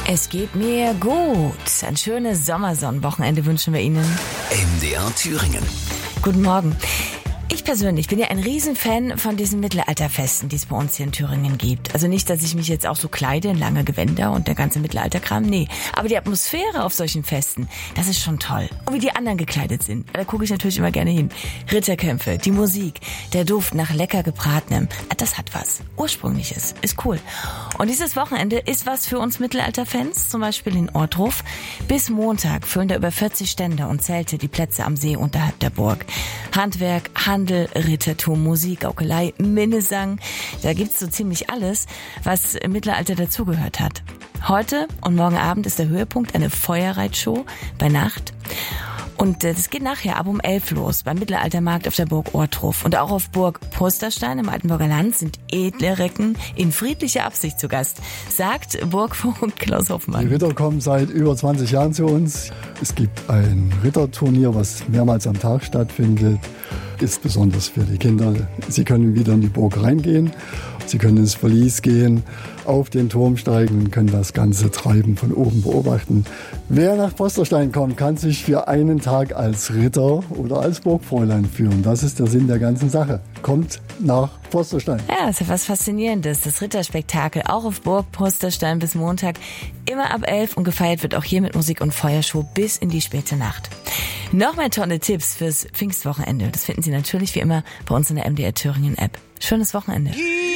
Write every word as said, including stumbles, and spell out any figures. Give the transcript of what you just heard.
Es geht mir gut. Ein schönes Sommersonnenwochenende wünschen wir Ihnen. M D R Thüringen. Guten Morgen. Ich persönlich bin ja ein Riesenfan von diesen Mittelalterfesten, die es bei uns hier in Thüringen gibt. Also nicht, dass ich mich jetzt auch so kleide in lange Gewänder und der ganze Mittelalterkram, nee. Aber die Atmosphäre auf solchen Festen, das ist schon toll. Und wie die anderen gekleidet sind, da gucke ich natürlich immer gerne hin. Ritterkämpfe, die Musik, der Duft nach lecker gebratenem, das hat was. Ursprüngliches, ist cool. Und dieses Wochenende ist was für uns Mittelalterfans, zum Beispiel in Ortruf. Bis Montag füllen da über vierzig Stände und Zelte die Plätze am See unterhalb der Burg. Handwerk, Handel, Rittertum, Musik, Gaukelei, Minnesang. Da gibt's so ziemlich alles, was im Mittelalter dazugehört hat. Heute und morgen Abend ist der Höhepunkt eine Feuerreitshow bei Nacht. Und das geht nachher ab um elf los beim Mittelaltermarkt auf der Burg Ortruf. Und auch auf Burg Posterstein im Altenburger Land sind edle Recken in friedlicher Absicht zu Gast, sagt Burgvogt Klaus Hoffmann. Die Ritter kommen seit über zwanzig Jahren zu uns. Es gibt ein Ritterturnier, was mehrmals am Tag stattfindet. Ist besonders für die Kinder. Sie können wieder in die Burg reingehen. Sie können ins Verlies gehen, auf den Turm steigen und können das ganze Treiben von oben beobachten. Wer nach Posterstein kommt, kann sich für einen Tag als Ritter oder als Burgfräulein führen. Das ist der Sinn der ganzen Sache. Kommt nach Posterstein. Ja, das ist ja was Faszinierendes. Das Ritterspektakel auch auf Burg Posterstein bis Montag. Immer ab elf und gefeiert wird auch hier mit Musik und Feuershow bis in die späte Nacht. Noch mehr tolle Tipps fürs Pfingstwochenende. Das finden Sie natürlich wie immer bei uns in der M D R Thüringen App. Schönes Wochenende.